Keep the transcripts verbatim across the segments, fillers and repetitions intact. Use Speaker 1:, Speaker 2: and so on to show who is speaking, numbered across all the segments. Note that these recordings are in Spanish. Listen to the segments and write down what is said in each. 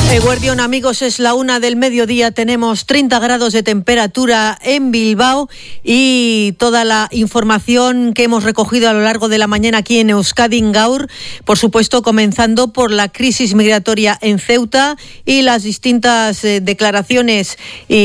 Speaker 1: Eguerdión, amigos, es la una del mediodía, tenemos treinta grados de temperatura en Bilbao y toda la información que hemos recogido a lo largo de la mañana aquí en Euskadi Gaur, por supuesto comenzando por la crisis migratoria en Ceuta y las distintas eh, declaraciones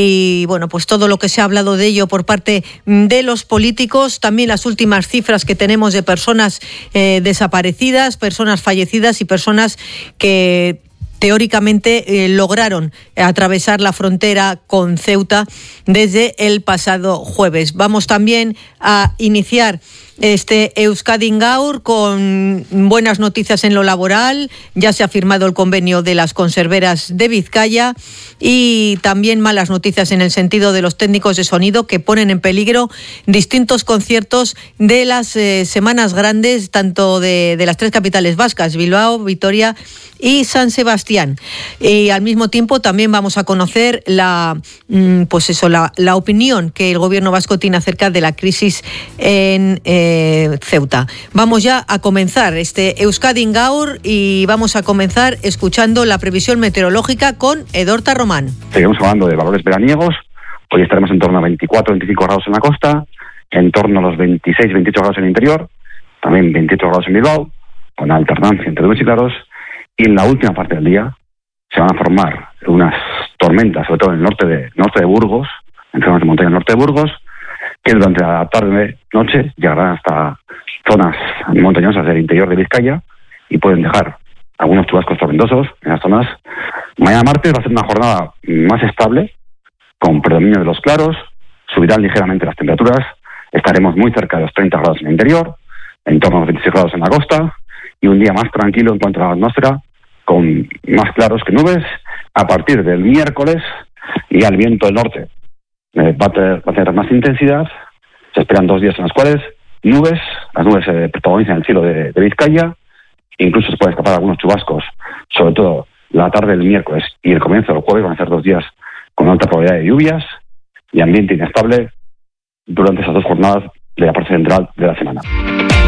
Speaker 1: y bueno, pues todo lo que se ha hablado de ello por parte de los políticos, también las últimas cifras que tenemos de personas eh, desaparecidas, personas fallecidas y personas que teóricamente eh, lograron atravesar la frontera con Ceuta desde el pasado jueves. Vamos también a iniciar este Euskadi Gaur con buenas noticias en lo laboral. Ya se ha firmado el convenio de las conserveras de Vizcaya y también malas noticias en el sentido de los técnicos de sonido que ponen en peligro distintos conciertos de las eh, semanas grandes, tanto de, de las tres capitales vascas, Bilbao, Vitoria y San Sebastián. Y al mismo tiempo también vamos a conocer la, pues eso, la, la opinión que el gobierno vasco tiene acerca de la crisis en eh, Ceuta. Vamos ya a comenzar este Euskadi Gaur y vamos a comenzar escuchando la previsión meteorológica con Edorta Román.
Speaker 2: Seguimos hablando de valores veraniegos. Hoy estaremos en torno a veinticuatro a veinticinco grados en la costa, en torno a los veintiséis a veintiocho grados en el interior, también veintiocho grados en Bilbao, con alternancia entre nubes y claros. Y en la última parte del día se van a formar unas tormentas, sobre todo en el norte de norte de Burgos, en zonas de montaña del norte de Burgos, que durante la tarde-noche llegarán hasta zonas montañosas del interior de Vizcaya y pueden dejar algunos chubascos tormentosos en las zonas. Mañana martes va a ser una jornada más estable, con predominio de los claros, subirán ligeramente las temperaturas, estaremos muy cerca de los treinta grados en el interior, en torno a los veintiséis grados en la costa, y un día más tranquilo en cuanto a la atmósfera, con más claros que nubes, a partir del miércoles, y al viento del norte eh, va, a tener, va a tener más intensidad. Se esperan dos días en los cuales nubes, las nubes eh, protagonizan el cielo de, de Vizcaya, incluso se pueden escapar algunos chubascos, sobre todo la tarde del miércoles y el comienzo del jueves, van a ser dos días con alta probabilidad de lluvias y ambiente inestable durante esas dos jornadas de la parte central de la semana.